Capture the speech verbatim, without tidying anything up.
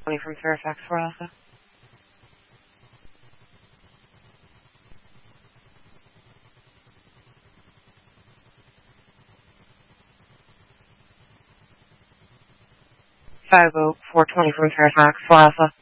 twenty from Fairfax for Alpha. five oh four twenty from Fairfax for Alpha.